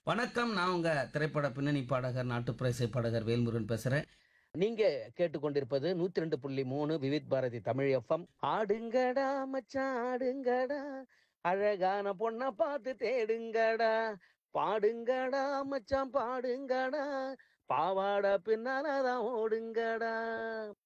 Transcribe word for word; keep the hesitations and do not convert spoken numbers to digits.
வணக்கம். நான் உங்க திரைப்பட பின்னணி பாடகர், நாட்டுப்புற இசை பாடகர் வேல்முருகன் பேசுறேன். நீங்க கேட்டுக்கொண்டிருப்பது நூற்றி இரண்டு புள்ளி மூன்று விவித் பாரதி தமிழ் எஃப்எம். ஆடுங்கடா மச்சான் ஆடுங்கடா, அழகான பொண்ண பார்த்து தேடுங்கடா, பாடுங்கடா மச்சான் பாடுங்கடா, பாவாடை பின்னாலதான் ஓடுங்கடா.